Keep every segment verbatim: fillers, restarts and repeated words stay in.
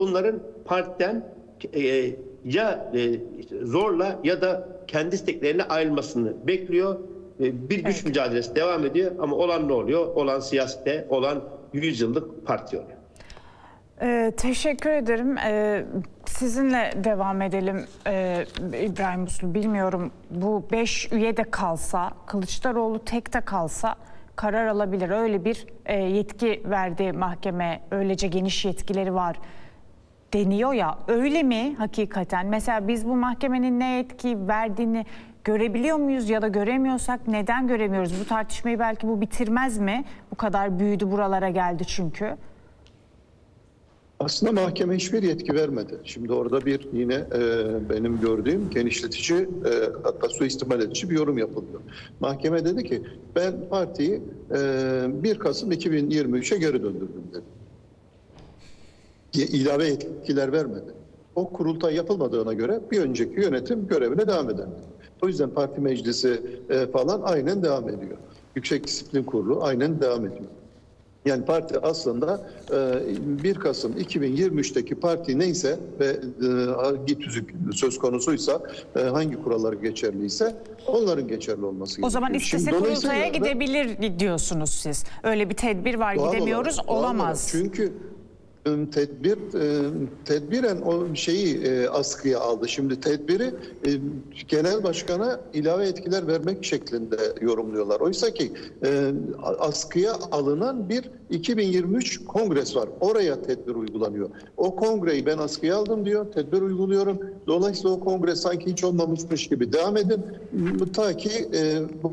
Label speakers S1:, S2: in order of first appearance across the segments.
S1: bunların partiden e, ya e, zorla ya da kendi istekleriyle ayrılmasını bekliyor. E, bir güç
S2: Evet.
S1: mücadelesi devam ediyor ama olan ne oluyor? Olan siyasette olan yüz yıllık parti oluyor.
S2: Ee, teşekkür ederim. Ee, sizinle devam edelim ee, İbrahim Uslu. Bilmiyorum, bu beş üye de kalsa, Kılıçdaroğlu tek de kalsa karar alabilir. Öyle bir e, yetki verdi mahkeme, öylece geniş yetkileri var deniyor ya. Öyle mi hakikaten? Mesela biz bu mahkemenin ne yetki verdiğini görebiliyor muyuz ya da göremiyorsak neden göremiyoruz? Bu tartışmayı belki bu bitirmez mi? Bu kadar büyüdü, buralara geldi çünkü.
S3: Aslında mahkeme hiçbir yetki vermedi. Şimdi orada bir yine e, benim gördüğüm genişletici, e, hatta suistimal edici bir yorum yapıldı. Mahkeme dedi ki ben partiyi e, bir Kasım iki bin yirmi üçe geri döndürdüm dedi. İlave yetkiler vermedi. O kurultay yapılmadığına göre bir önceki yönetim görevine devam eder. O yüzden parti meclisi e, falan aynen devam ediyor. Yüksek Disiplin Kurulu aynen devam ediyor. Yani parti aslında bir Kasım iki bin yirmi üçteki parti neyse ve hangi tüzük söz konusuysa, hangi kurallar geçerliyse onların geçerli olması gerekiyor.
S2: O zaman istese kurultaya gidebilir diyorsunuz siz. Öyle bir tedbir var, gidemiyoruz,
S3: olarak,
S2: olamaz.
S3: Çünkü tedbir tedbiren o şeyi askıya aldı. Şimdi tedbiri genel başkana ilave etkiler vermek şeklinde yorumluyorlar. Oysa ki askıya alınan bir iki bin yirmi üç kongres var. Oraya tedbir uygulanıyor. O kongreyi ben askıya aldım diyor. Tedbir uyguluyorum. Dolayısıyla o kongre sanki hiç olmamışmış gibi devam edin. Ta ki bu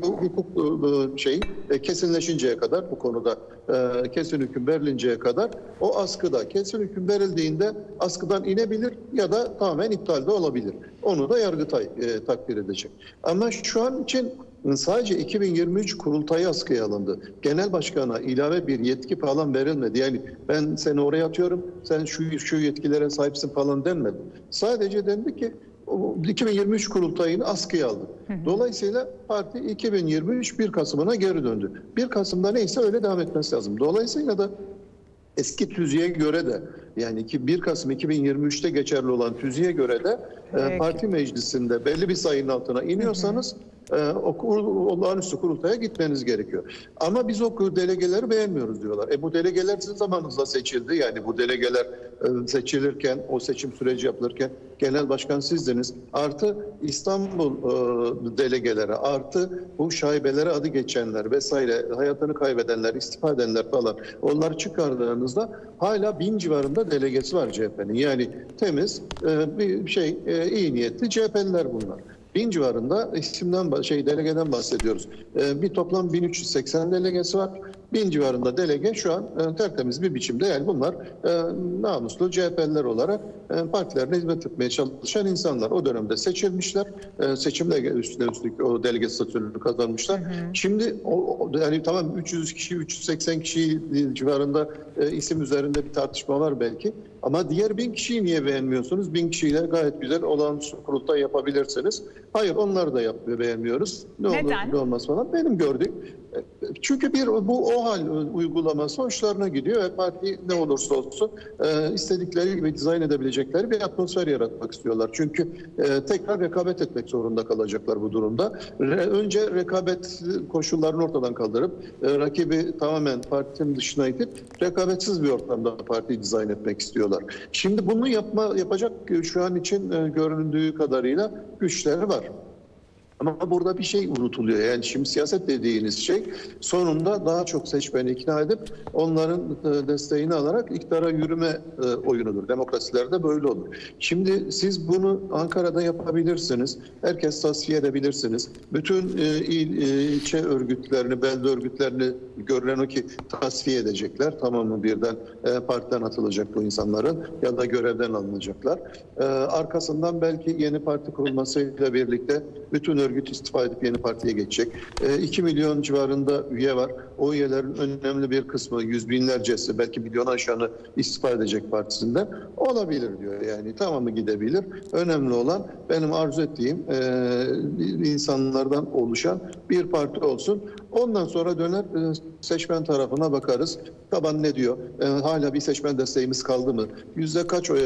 S3: hukuk şey kesinleşinceye kadar, bu konuda kesin hüküm verilinceye kadar o askıda kesin hüküm verildiğinde askıdan inebilir ya da tamamen iptal de olabilir. Onu da Yargıtay e, takdir edecek. Ama şu an için sadece iki bin yirmi üç kurultayı askıya alındı. Genel başkana ilave bir yetki falan verilmedi. Yani ben seni oraya atıyorum, sen şu şu yetkilere sahipsin falan denmedi. Sadece dendi ki iki bin yirmi üç kurultayını askıya aldı. Dolayısıyla parti iki bin yirmi üç bir Kasım'ına geri döndü. bir Kasım'da neyse öyle devam etmesi lazım. Dolayısıyla da eski tüzüğe göre de, yani bir Kasım iki bin yirmi üçte geçerli olan tüzüğe göre de e, parti meclisinde belli bir sayının altına iniyorsanız e, o olağanüstü kurultaya gitmeniz gerekiyor. Ama biz o delegeleri beğenmiyoruz diyorlar. E bu delegeler sizin zamanınızda seçildi. Yani bu delegeler e, seçilirken, o seçim süreci yapılırken genel başkan sizdiniz. Artı İstanbul e, delegeleri, artı bu şaibelere adı geçenler vesaire, hayatını kaybedenler, istifa edenler falan, onları çıkardığınızda hala bin civarında delegesi var C H P'nin. Yani temiz e, bir şey, e, iyi niyetli C H P'liler bunlar. Bin civarında isimden şey delegeden bahsediyoruz. Ee, bir toplam bin üç yüz seksen delegesi var. Bin civarında delege şu an e, tertemiz bir biçimde, yani bunlar e, namuslu C H P'liler olarak e, partilerine hizmet etmeye çalışan insanlar. O dönemde seçilmişler. E, seçimle üstüne üstlük o delege statüsünü kazanmışlar. Hı hı. Şimdi o, o, yani tamam üç yüz kişi, üç yüz seksen kişi civarında e, isim üzerinde bir tartışma var belki. Ama diğer bin kişiyi niye beğenmiyorsunuz? Bin kişiyle gayet güzel olağanüstü kurultay yapabilirsiniz. Hayır, onları da yapmıyor, beğenmiyoruz. Ne
S2: Neden?
S3: olur ne olmaz falan. Benim gördüğüm. Çünkü bir bu o hal uygulaması hoşlarına gidiyor ve parti ne olursa olsun e, istedikleri gibi dizayn edebilecekleri bir atmosfer yaratmak istiyorlar. Çünkü e, tekrar rekabet etmek zorunda kalacaklar bu durumda. Re, önce rekabet koşullarını ortadan kaldırıp e, rakibi tamamen partinin dışına itip rekabetsiz bir ortamda partiyi dizayn etmek istiyorlar. Şimdi bunu yapma yapacak şu an için e, göründüğü kadarıyla güçleri var. Ama burada bir şey unutuluyor. Yani şimdi siyaset dediğiniz şey sonunda daha çok seçmeni ikna edip onların desteğini alarak iktidara yürüme oyunudur. Demokrasilerde böyle olur. Şimdi siz bunu Ankara'da yapabilirsiniz. Herkes tasfiye edebilirsiniz. Bütün il, ilçe örgütlerini, belde örgütlerini görülen o ki tasfiye edecekler. Tamamı birden partiden atılacak bu insanların ya da görevden alınacaklar. Arkasından belki yeni parti kurulmasıyla birlikte bütün örgüt istifa edip yeni partiye geçecek. iki milyon civarında üye var. O üyelerin önemli bir kısmı, yüz binlercesi, belki milyon aşanı istifa edecek partisinden. Olabilir diyor. Yani tamamı gidebilir. Önemli olan benim arzu ettiğim e, insanlardan oluşan bir parti olsun. Ondan sonra döner e, seçmen tarafına bakarız. Taban ne diyor? E, hala bir seçmen desteğimiz kaldı mı? Yüzde kaç oy